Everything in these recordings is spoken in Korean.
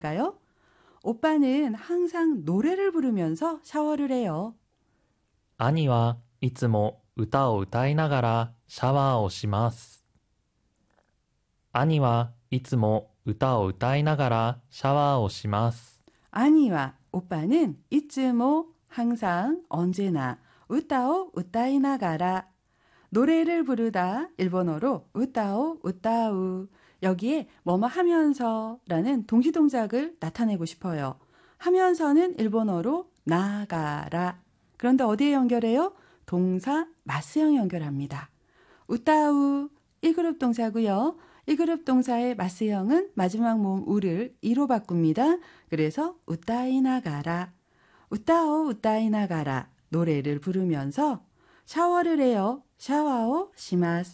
볼까요? 오빠는 항상 노래를 부르면서 샤워를 해요. 兄はいつも歌を歌いながらシャワーをします。兄はいつも歌を歌いながらシャワーをします。 아니와 오빠는 이츠모 항상 언제나 우따오 우따이나가라 노래를 부르다 일본어로 우따오 우따우 여기에 뭐뭐 하면서 라는 동시동작을 나타내고 싶어요. 하면서는 일본어로 나가라. 그런데 어디에 연결해요? 동사 마스형 연결합니다. 우따우 1그룹 동사고요. 1그룹 동사의 마스형은 마지막 모음 우를 이로 바꿉니다. 그래서 우따이나가라. 우따오 우따이나가라. 노래를 부르면서 샤워를 해요. 샤와오 시마스.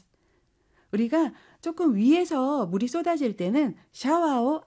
우리가 조금 위에서 물이 쏟아질 때는 샤와오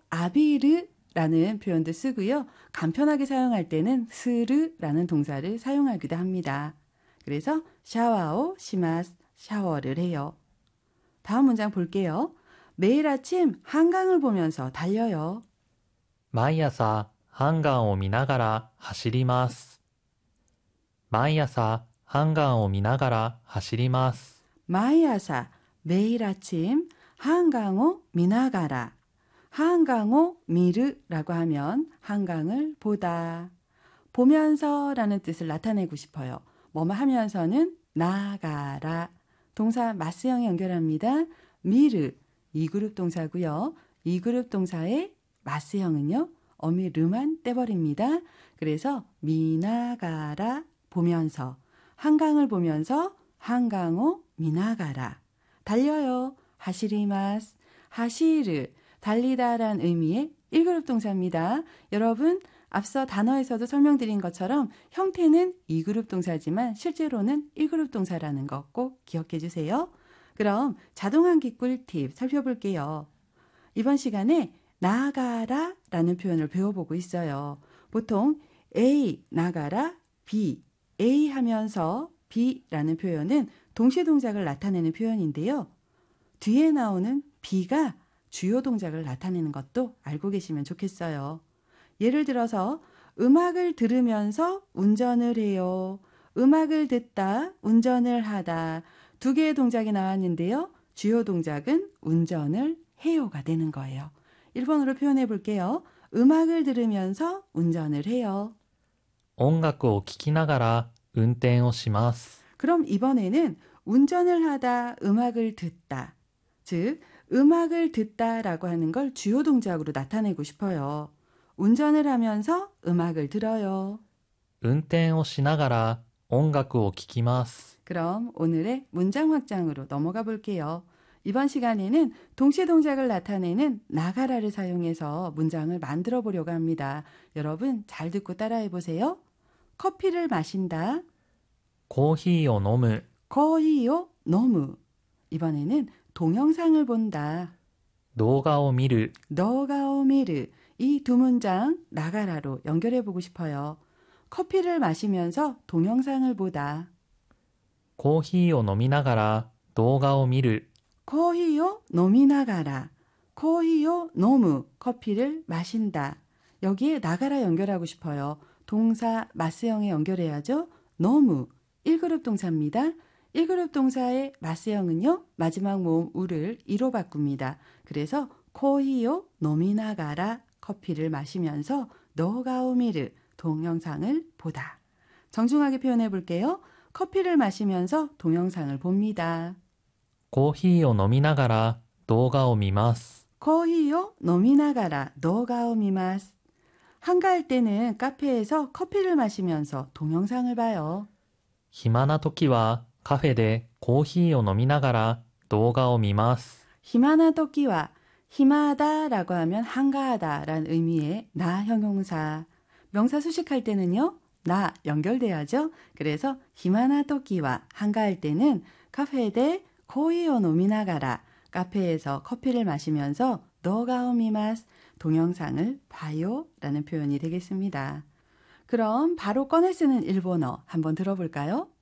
아비르라는 표현도 쓰고요. 간편하게 사용할 때는 스르라는 동사를 사용하기도 합니다. 그래서 샤와오 시마스. 샤워를 해요. 다음 문장 볼게요. 매일 아침 한강을 보면서 달려요. 毎朝ハンガンを見ながら走ります。毎朝ハンガンを見ながら走ります。 마이아사 매일 아침 한강を미나가라. 한강を미르라고 하면 한강을 보다. 보면서라는 뜻을 나타내고 싶어요. 뭐뭐 하면서는 나가라. 동사 마스형 연결합니다. 미르 2그룹 동사고요. 2그룹 동사의 마스형은요. 어미르만 떼버립니다. 그래서 미나가라 보면서 한강을 보면서 한강を 미나가라. 달려요. 하시리마스. 하시르. 달리다란 의미의 1그룹 동사입니다. 여러분 앞서 단어에서도 설명드린 것처럼 형태는 2그룹 동사지만 실제로는 1그룹 동사라는 거 꼭 기억해 주세요. 그럼 자동환기 꿀팁 살펴볼게요. 이번 시간에 나가라 라는 표현을 배워보고 있어요. 보통 A 나가라, B, A 하면서 B라는 표현은 동시 동작을 나타내는 표현인데요. 뒤에 나오는 B가 주요 동작을 나타내는 것도 알고 계시면 좋겠어요. 예를 들어서 음악을 들으면서 운전을 해요. 음악을 듣다, 운전을 하다. 두 개의 동작이 나왔는데요. 주요 동작은 운전을 해요가 되는 거예요. 일본어로 표현해 볼게요. 음악을 들으면서 운전을 해요. 音楽を聴きながら運転をします。 그럼 이번에는 운전을 하다, 음악을 듣다. 즉, 음악을 듣다라고 하는 걸 주요 동작으로 나타내고 싶어요. 운전을 하면서 음악을 들어요. 運転をしながら音楽を聴きます。 그럼 오늘의 문장 확장으로 넘어가 볼게요. 이번 시간에는 동시 동작을 나타내는 나가라를 사용해서 문장을 만들어 보려고 합니다. 여러분 잘 듣고 따라해 보세요. 커피를 마신다. コーヒーを飲む。 거히요 너무. 이번에는 동영상을 본다. 動画を見る。 너가 오미르. 이 두 문장 나가라로 연결해 보고 싶어요. 커피를 마시면서 동영상을 보다. コーヒーを飲みながら動画を見る。 코히요 노미나가라. 코히요 노무. 커피를 마신다. 여기에 나가라 연결하고 싶어요. 동사 마스형에 연결해야죠. 노무. 1그룹 동사입니다. 1그룹 동사의 마스형은요. 마지막 모음 우를 이로 바꿉니다. 그래서 코히요 노미나가라. 커피를 마시면서 너가오미르. 동영상을 보다. 정중하게 표현해 볼게요. 커피를 마시면서 동영상을 봅니다. コーヒーを飲みながら動画を見ます。 코히요 노미나가라 너가오 미마스. 한가할 때는 카페에서 커피를 마시면서 동영상을 봐요. 暇な時はカフェでコーヒーを飲みながら動画を見ます。 히마나 토끼와 히마다라고 하면 한가하다라는 의미의 나 형용사. 명사 수식할 때는요. 나 연결돼야죠. 그래서 히마나 토끼와 한가할 때는 카페에 코히오 노미나가라. 카페에서 커피를 마시면서 너가오미마스 동영상을 봐요 라는 표현이 되겠습니다. 그럼 바로 꺼내 쓰는 일본어 한번 들어볼까요?